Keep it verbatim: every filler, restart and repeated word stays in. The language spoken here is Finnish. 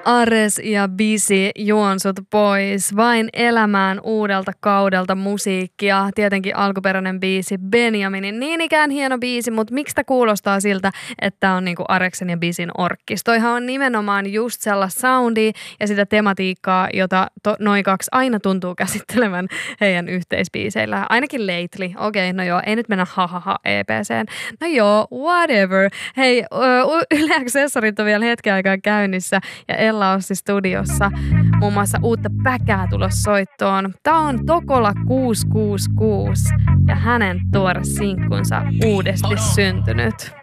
Ares ja Busy, juon sut pois. Vain elämään uudelta kaudelta musiikkia. Tietenkin alkuperäinen biisi Benjaminin. Niin ikään hieno biisi, mutta miksi tää kuulostaa siltä, että on niinku Areksen ja Busyn orkkis? Toihan on nimenomaan just sellaista soundia ja sitä tematiikkaa, jota to, noi kaksi aina tuntuu käsittelevän heidän yhteisbiiseillä. Ainakin lately. Okei, okay, no joo, ei nyt mennä hahaha E P C:en. No joo, whatever. Hei, Yle Accessorit on vielä hetken aikaa käynnissä ja Ella Ossi studiossa. Muun muassa uutta päkää tulos soittoon. Tää on Tokola kuusi kuusi kuusi ja hänen tuore sinkkunsa Uudesti syntynyt.